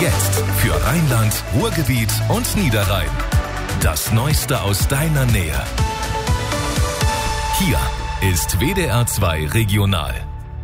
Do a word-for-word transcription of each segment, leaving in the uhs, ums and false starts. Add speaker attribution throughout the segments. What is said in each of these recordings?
Speaker 1: Jetzt für Rheinland, Ruhrgebiet und Niederrhein. Das Neueste aus deiner Nähe. Hier ist W D R zwei Regional.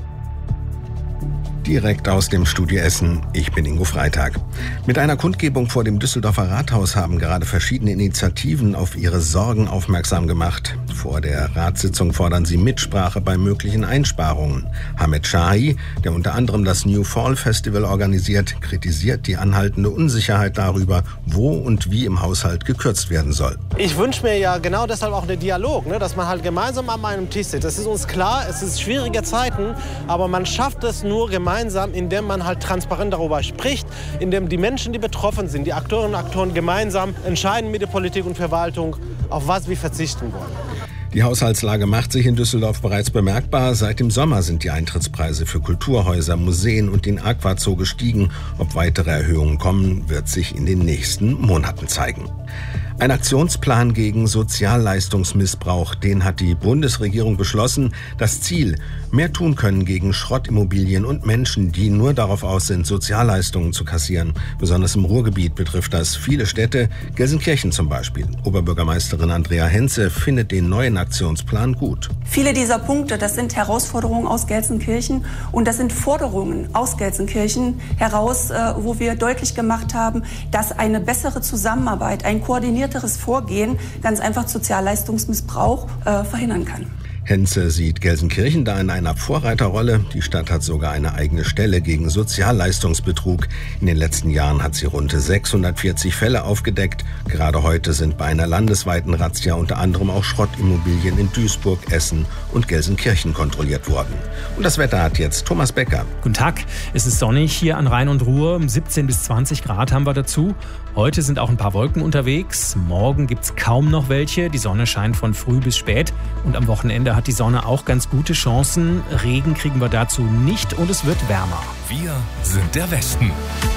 Speaker 2: Direkt aus dem Studio Essen, ich bin Ingo Freitag. Mit einer Kundgebung vor dem Düsseldorfer Rathaus haben gerade verschiedene Initiativen auf ihre Sorgen aufmerksam gemacht. Vor der Ratssitzung fordern sie Mitsprache bei möglichen Einsparungen. Hamed Shahi, der unter anderem das New Fall Festival organisiert, kritisiert die anhaltende Unsicherheit darüber, wo und wie im Haushalt gekürzt werden soll.
Speaker 3: Ich wünsche mir ja genau deshalb auch einen Dialog, ne? Dass man halt gemeinsam an einem Tisch sitzt. Das ist uns klar, es ist schwierige Zeiten, aber man schafft es nur gemeinsam, indem man halt transparent darüber spricht, indem die Menschen, die betroffen sind, die Akteurinnen und Akteure gemeinsam entscheiden mit der Politik und Verwaltung, auf was wir verzichten wollen.
Speaker 2: Die Haushaltslage macht sich in Düsseldorf bereits bemerkbar. Seit dem Sommer sind die Eintrittspreise für Kulturhäuser, Museen und den Aquazoo gestiegen. Ob weitere Erhöhungen kommen, wird sich in den nächsten Monaten zeigen. Ein Aktionsplan gegen Sozialleistungsmissbrauch, den hat die Bundesregierung beschlossen. Das Ziel, mehr tun können gegen Schrottimmobilien und Menschen, die nur darauf aus sind, Sozialleistungen zu kassieren. Besonders im Ruhrgebiet betrifft das viele Städte, Gelsenkirchen zum Beispiel. Oberbürgermeisterin Andrea Henze findet den neuen Aktionsplan gut.
Speaker 4: Viele dieser Punkte, das sind Herausforderungen aus Gelsenkirchen und das sind Forderungen aus Gelsenkirchen heraus, wo wir deutlich gemacht haben, dass eine bessere Zusammenarbeit, ein koordinierteres Vorgehen ganz einfach Sozialleistungsmissbrauch äh, verhindern kann.
Speaker 2: Henze sieht Gelsenkirchen da in einer Vorreiterrolle. Die Stadt hat sogar eine eigene Stelle gegen Sozialleistungsbetrug. In den letzten Jahren hat sie rund sechshundertvierzig Fälle aufgedeckt. Gerade heute sind bei einer landesweiten Razzia unter anderem auch Schrottimmobilien in Duisburg, Essen und Gelsenkirchen kontrolliert worden. Und das Wetter hat jetzt Thomas Becker.
Speaker 5: Guten Tag, es ist sonnig hier an Rhein und Ruhr. siebzehn bis zwanzig Grad haben wir dazu. Heute sind auch ein paar Wolken unterwegs. Morgen gibt's kaum noch welche. Die Sonne scheint von früh bis spät. Und am Wochenende hat die Sonne auch ganz gute Chancen. Regen kriegen wir dazu nicht und es wird wärmer.
Speaker 1: Wir sind der Westen.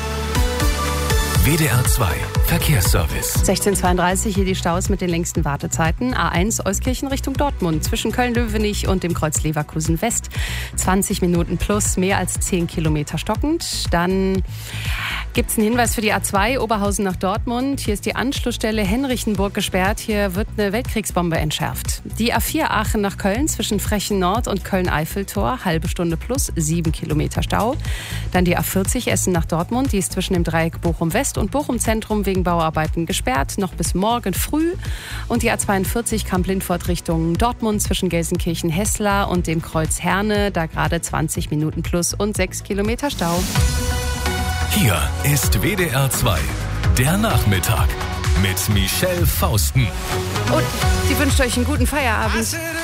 Speaker 1: W D R zwei Verkehrsservice.
Speaker 6: sechzehn Uhr zweiunddreißig hier die Staus mit den längsten Wartezeiten. A eins Euskirchen Richtung Dortmund zwischen Köln-Löwenich und dem Kreuz Leverkusen West. zwanzig Minuten plus, mehr als zehn Kilometer stockend. Dann gibt es einen Hinweis für die A zwei Oberhausen nach Dortmund. Hier ist die Anschlussstelle Henrichenburg gesperrt. Hier wird eine Weltkriegsbombe entschärft. Die A vier Aachen nach Köln zwischen Frechen Nord und Köln-Eiffeltor. Halbe Stunde plus, sieben Kilometer Stau. Dann die A vierzig Essen nach Dortmund. Die ist zwischen dem Dreieck Bochum West und Bochum Zentrum wegen Bauarbeiten gesperrt, noch bis morgen früh. Und die A zweiundvierzig Kamp-Lindfort Richtung Dortmund zwischen Gelsenkirchen-Hessler und dem Kreuz Herne, da gerade zwanzig Minuten plus und sechs Kilometer Stau.
Speaker 1: Hier ist W D R zwei, der Nachmittag mit Michelle Fausten.
Speaker 6: Und sie wünscht euch einen guten Feierabend.